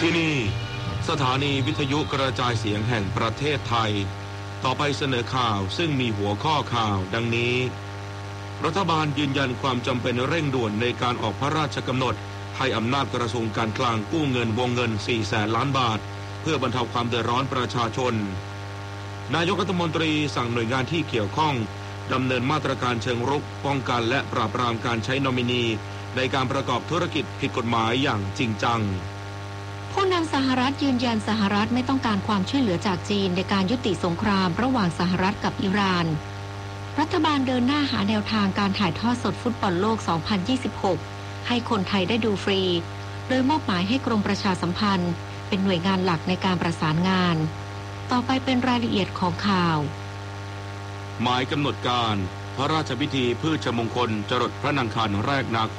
ที่นี่สถานีวิทยุกระจายเสียงแห่งประเทศไทยต่อไปเสนอข่าวซึ่งมีหัวข้อข่าวดังนี้รัฐบาลยืนยันความจำเป็นเร่งด่วนในการออกพระราชกำหนดให้อำนาจกระทรวงการคลังกู้เงินวงเงิน 400,000 ล้านบาทเพื่อบรรเทาความเดือดร้อนประชาชนนายกรัฐมนตรีสั่งหน่วยงานที่เกี่ยวข้องดำเนินมาตรการเชิงรุกป้องกันและปราบปรามการใช้นอมินีในการประกอบธุรกิจผิดกฎหมายอย่างจริงจังผู้นำสหรัฐยืนยันสหรัฐไม่ต้องการความช่วยเหลือจากจีนในการยุติสงครามระหว่างสหรัฐกับอิหร่านรัฐบาลเดินหน้าหาแนวทางการถ่ายทอดสดฟุตบอลโลก 2026 ให้คนไทยได้ดูฟรีโดยมอบหมายให้กรมประชาสัมพันธ์เป็นหน่วยงานหลักในการประสานงานต่อไปเป็นรายละเอียดของข่าวหมายกำหนดการพระราชพิธีพืชมงคลจรดพระนางคันแรกนาข